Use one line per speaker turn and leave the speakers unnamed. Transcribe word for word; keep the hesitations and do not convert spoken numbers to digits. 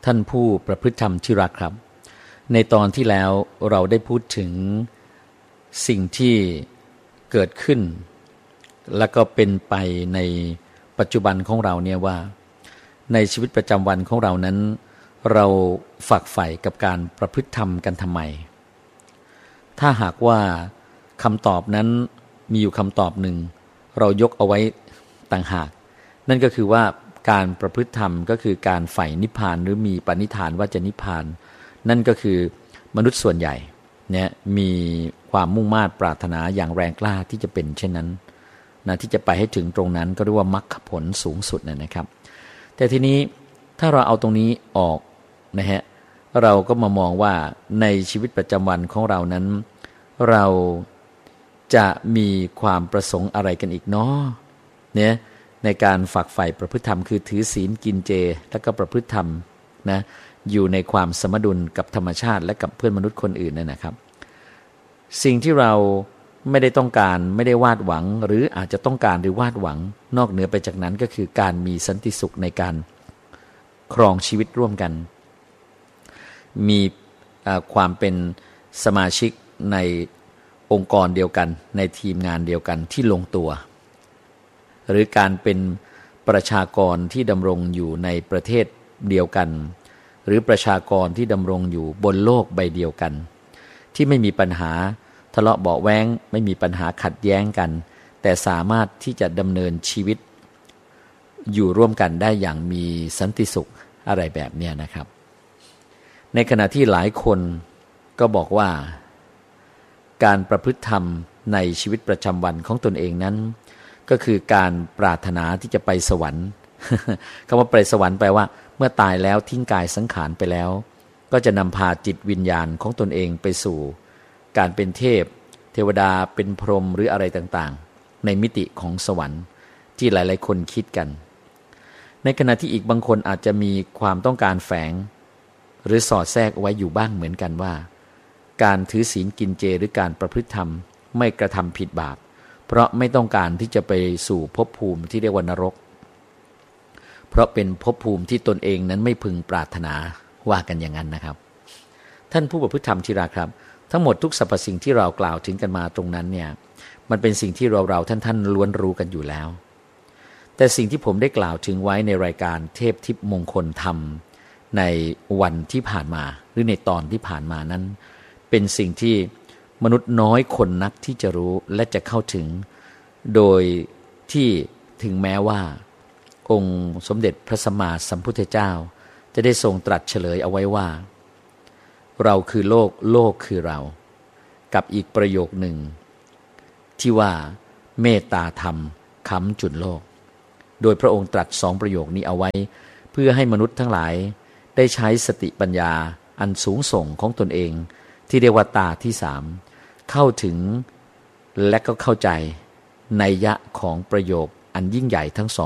ท่านผู้ประพฤติธรรมที่รักครับในตอนที่แล้วเราได้พูดถึงสิ่งที่เกิดขึ้นแล้วก็เป็นไปในปัจจุบันของเราเนี่ยว่าในชีวิตประจำวันของเรานั้นเราฝักใฝ่กับการประพฤติธรรมกันทำไมถ้าหากว่าคำตอบนั้นมีอยู่คำตอบหนึ่งเรายกเอาไว้ต่างหากนั่นก็คือว่าการประพฤติธรรมก็คือการใฝ่นิพพานหรือมีปณิธานว่าจะนิพพานนั่นก็คือมนุษย์ส่วนใหญ่เนี่ยมีความมุ่งมา่ปรารถนาอย่างแรงกล้าที่จะเป็นเช่นนั้นนะที่จะไปให้ถึงตรงนั้นก็เรียกว่ามรรคผลสูงสุดนะครับแต่ทีนี้ถ้าเราเอาตรงนี้ออกนะฮะเราก็มามองว่าในชีวิตประจำวันของเรานั้นเราจะมีความประสงค์อะไรกันอีกเนาะเนี่ยในการฝักใฝ่ประพฤติธรรมคือถือศีลกินเจแล้วก็ประพฤติธรรมนะอยู่ในความสมดุลกับธรรมชาติและกับเพื่อนมนุษย์คนอื่นนั่นนะครับสิ่งที่เราไม่ได้ต้องการไม่ได้วาดหวังหรืออาจจะต้องการหรือวาดหวังนอกเหนือไปจากนั้นก็คือการมีสันติสุขในการครองชีวิตร่วมกันมีความเป็นสมาชิกในองค์กรเดียวกันในทีมงานเดียวกันที่ลงตัวหรือการเป็นประชากรที่ดำรงอยู่ในประเทศเดียวกันหรือประชากรที่ดำรงอยู่บนโลกใบเดียวกันที่ไม่มีปัญหาทะเลาะเบาะแว้งไม่มีปัญหาขัดแย้งกันแต่สามารถที่จะดำเนินชีวิตอยู่ร่วมกันได้อย่างมีสันติสุขอะไรแบบนี้นะครับในขณะที่หลายคนก็บอกว่าการประพฤติธรรมในชีวิตประจำวันของตนเองนั้นก็คือการปรารถนาที่จะไปสวรรค์ คำว่าไปสวรรค์แปลว่าเมื่อตายแล้วทิ้งกายสังขารไปแล้วก็จะนำพาจิตวิญญาณของตนเองไปสู่การเป็นเทพเทวดาเป็นพรหมหรืออะไรต่างๆในมิติของสวรรค์ที่หลายๆคนคิดกันในขณะที่อีกบางคนอาจจะมีความต้องการแฝงหรือสอดแทรกไว้อยู่บ้างเหมือนกันว่าการถือศีลกินเจหรือการประพฤติธรรมไม่กระทำผิดบาปเพราะไม่ต้องการที่จะไปสู่ภพภูมิที่เรียกว่านรกเพราะเป็นภพภูมิที่ตนเองนั้นไม่พึงปรารถนาว่ากันอย่างนั้นนะครับท่านผู้ประพฤติธรรมที่รักครับทั้งหมดทุกสรรพสิ่งที่เรากล่าวถึงกันมาตรงนั้นเนี่ยมันเป็นสิ่งที่เราเราท่านท่านล้วนรู้กันอยู่แล้วแต่สิ่งที่ผมได้กล่าวถึงไว้ในรายการเทพทิพย์มงคลธรรมในวันที่ผ่านมาหรือในตอนที่ผ่านมานั้นเป็นสิ่งที่มนุษย์น้อยคนนักที่จะรู้และจะเข้าถึงโดยที่ถึงแม้ว่าองค์สมเด็จพระสัมมาสัมพุทธเจ้าจะได้ทรงตรัสเฉลยเอาไว้ว่าเราคือโลกโลกคือเรากับอีกประโยคหนึ่งที่ว่าเมตตาธรรมค้ำจุนโลกโดยพระองค์ตรัสสองประโยคนี้เอาไว้เพื่อให้มนุษย์ทั้งหลายได้ใช้สติปัญญาอันสูงส่งของตนเองที่เรียกว่าตาที่สามเข้าถึงและก็เข้าใจนัยยะของประโยคอันยิ่งใหญ่ทั้งสอง